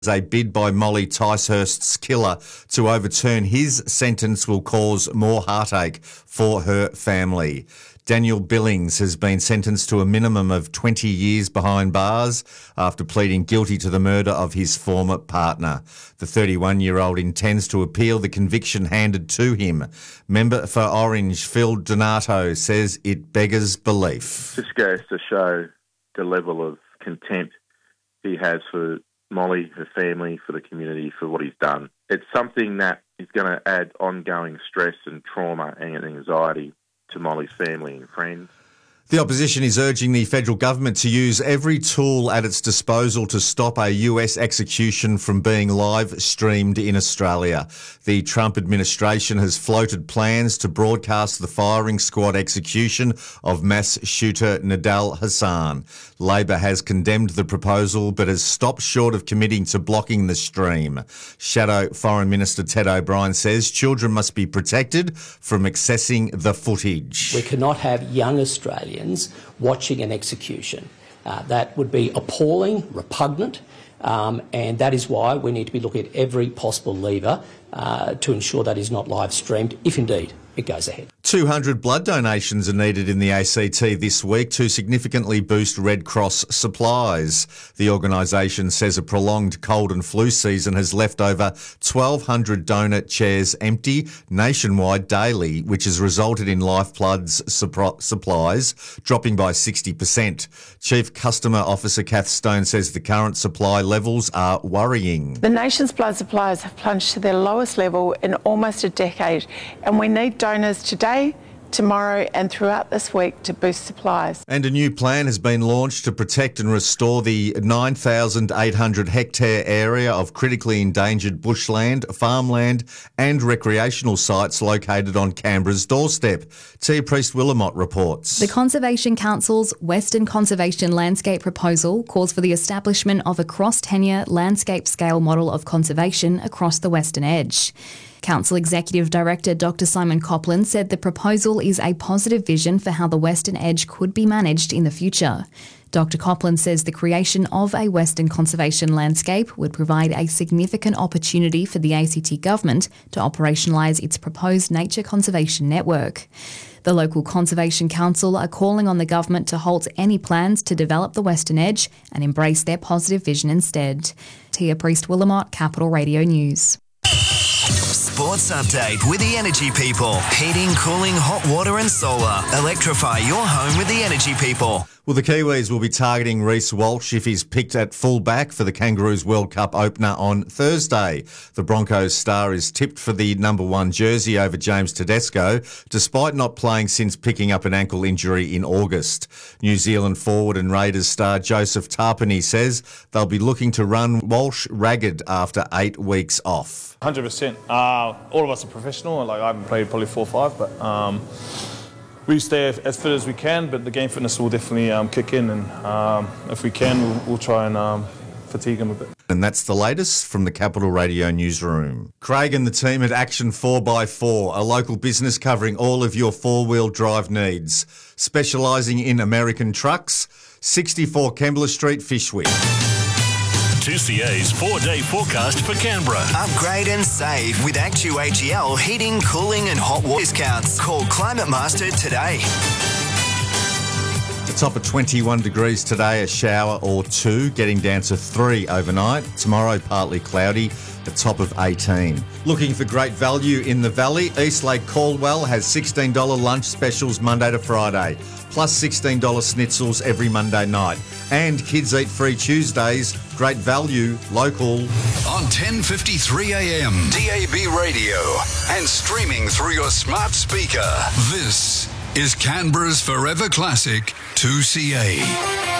A bid by Molly Ticehurst's killer to overturn his sentence will cause more heartache for her family. Daniel Billings has been sentenced to a minimum of 20 years behind bars after pleading guilty to the murder of his former partner. The 31-year-old intends to appeal the conviction handed to him. Member for Orange, Phil Donato, says it beggars belief. This goes to show the level of contempt he has for Molly, her family, for the community, for what he's done. It's something that is going to add ongoing stress and trauma and anxiety to Molly's family and friends. The opposition is urging the federal government to use every tool at its disposal to stop a US execution from being live streamed in Australia. The Trump administration has floated plans to broadcast the firing squad execution of mass shooter Nidal Hasan. Labor has condemned the proposal but has stopped short of committing to blocking the stream. Shadow Foreign Minister Ted O'Brien says children must be protected from accessing the footage. We cannot have young Australians watching an execution. That would be appalling, repugnant, and that is why we need to be looking at every possible lever to ensure that is not live streamed, if indeed it goes ahead. 200 blood donations are needed in the ACT this week to significantly boost Red Cross supplies. The organisation says a prolonged cold and flu season has left over 1,200 donor chairs empty nationwide daily, which has resulted in Lifeblood's supplies dropping by 60%. Chief Customer Officer Kath Stone says the current supply levels are worrying. The nation's blood supplies have plunged to their lowest level in almost a decade, and we need donors today, tomorrow and throughout this week to boost supplies. And a new plan has been launched to protect and restore the 9,800 hectare area of critically endangered bushland, farmland and recreational sites located on Canberra's doorstep. Tia Priest-Willamott reports. The Conservation Council's Western Conservation Landscape proposal calls for the establishment of a cross-tenure landscape scale model of conservation across the Western Edge. Council Executive Director Dr Simon Copland said the proposal is a positive vision for how the Western Edge could be managed in the future. Dr Copland says the creation of a Western conservation landscape would provide a significant opportunity for the ACT government to operationalise its proposed nature conservation network. The local Conservation Council are calling on the government to halt any plans to develop the Western Edge and embrace their positive vision instead. Tia Priest-Willamott, Capital Radio News. Sports update with the Energy People. Heating, cooling, hot water and solar. Electrify your home with the Energy People. Well, the Kiwis will be targeting Reece Walsh if he's picked at full-back for the Kangaroos World Cup opener on Thursday. The Broncos star is tipped for the number 1 jersey over James Tedesco, despite not playing since picking up an ankle injury in August. New Zealand forward and Raiders star Joseph Tarpany says they'll be looking to run Walsh ragged after 8 weeks off. 100%. All of us are professional. I haven't played probably 4 or 5, but we stay as fit as we can, but the game fitness will definitely kick in, and if we can, we'll try and fatigue him a bit. And that's the latest from the Capital Radio newsroom. Craig and the team at Action 4x4, a local business covering all of your four-wheel drive needs. Specialising in American trucks, 64 Kembla Street, Fyshwick. 2CA's 4-day forecast for Canberra. Upgrade and save with ActuHEL heating, cooling and hot water discounts. Call Climate Master today. The top of 21 degrees today, a shower or 2, getting down to 3 overnight. Tomorrow, partly cloudy, a top of 18. Looking for great value in the Valley? Eastlake Caldwell has $16 lunch specials Monday to Friday, plus $16 schnitzels every Monday night. And Kids Eat Free Tuesdays, great value, local. On 10:53 a.m, DAB radio and streaming through your smart speaker. This is Canberra's Forever Classic 2CA.